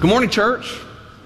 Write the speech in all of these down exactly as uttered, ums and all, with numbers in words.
Good morning, church.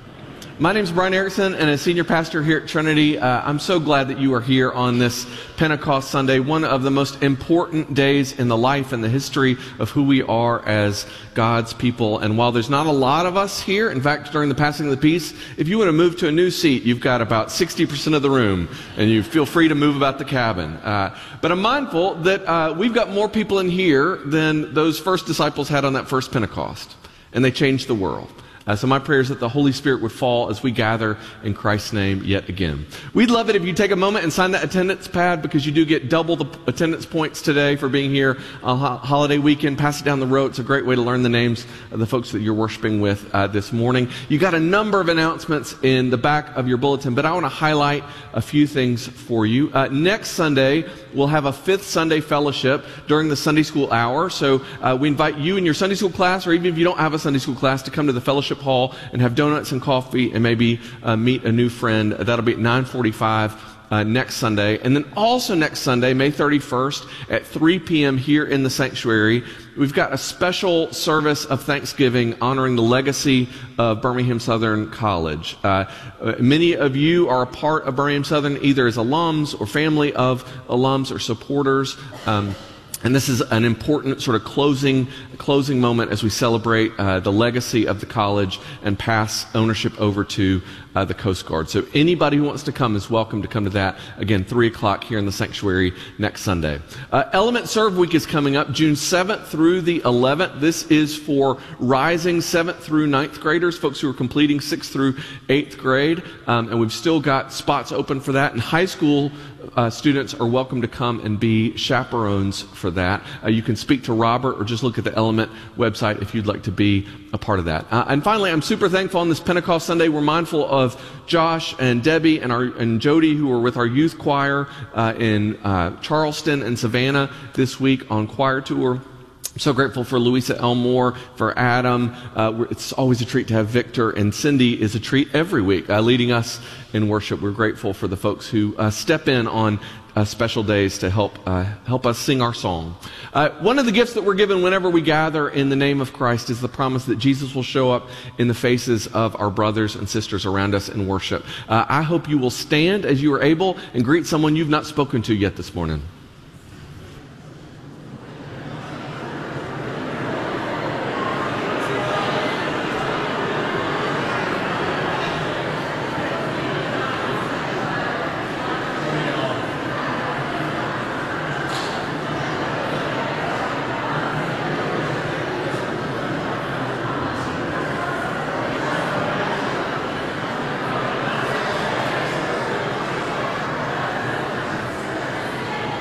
My name is Brian Erickson, and as senior pastor here at Trinity, uh, I'm so glad that you are here on this Pentecost Sunday, one of the most important days in the life and the history of who we are as God's people. And while there's not a lot of us here, in fact, during the passing of the peace, if you want to move to a new seat, you've got about sixty percent of the room, and you feel free to move about the cabin. Uh, but I'm mindful that uh, we've got more people in here than those first disciples had on that first Pentecost, and they changed the world. Uh, so my prayer is that the Holy Spirit would fall as we gather in Christ's name yet again. We'd love it if you take a moment and sign that attendance pad, because you do get double the attendance points today for being here on ho- holiday weekend. Pass it down the road. It's a great way to learn the names of the folks that you're worshiping with uh, this morning. You got a number of announcements in the back of your bulletin, but I want to highlight a few things for you. Uh, next Sunday, we'll have a fifth Sunday fellowship during the Sunday school hour. So uh, we invite you and your Sunday school class, or even if you don't have a Sunday school class, to come to the fellowship hall and have donuts and coffee and maybe uh, meet a new friend. That'll be at nine forty-five uh, next Sunday. And then also next Sunday, May thirty-first at three p.m. here in the sanctuary, we've got a special service of Thanksgiving honoring the legacy of Birmingham Southern College. Uh, many of you are a part of Birmingham Southern, either as alums or family of alums or supporters. Um, And this is an important sort of closing closing moment as we celebrate uh, the legacy of the college and pass ownership over to uh, the Coast Guard. So anybody who wants to come is welcome to come to that. Again, three o'clock here in the sanctuary next Sunday. Uh, Element Serve Week is coming up June seventh through the eleventh. This is for rising seventh through ninth graders, folks who are completing sixth through eighth grade. Um, and we've still got spots open for that. And high school uh, students are welcome to come and be chaperones for that. Uh, you can speak to Robert or just look at the Element website if you'd like to be a part of that. Uh, and finally, I'm super thankful on this Pentecost Sunday. We're mindful of Josh and Debbie and our and Jody, who were with our youth choir uh, in uh, Charleston and Savannah this week on choir tour. I'm so grateful for Louisa Elmore, for Adam. Uh, it's always a treat to have Victor, and Cindy is a treat every week uh, leading us in worship. We're grateful for the folks who uh, step in on uh, special days to help uh, help us sing our song. Uh, one of the gifts that we're given whenever we gather in the name of Christ is the promise that Jesus will show up in the faces of our brothers and sisters around us in worship. Uh, I hope you will stand as you are able and greet someone you've not spoken to yet this morning.